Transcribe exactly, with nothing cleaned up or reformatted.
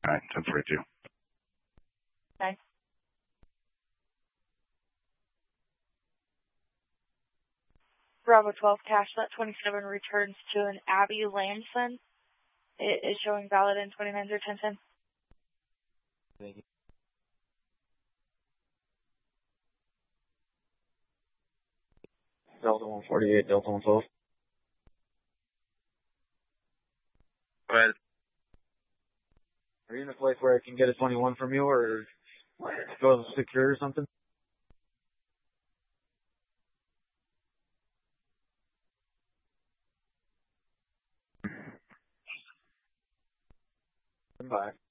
All right, ten forty-two. Okay. Bravo twelve, cash that twenty-seven returns to an Abby Lamson. It is showing valid in twenty-nine zero ten ten. Thank you. Delta one forty-eight, Delta one twelve. Go ahead. Are you in a place where I can get a twenty-one from you, or go secure or something? Bye.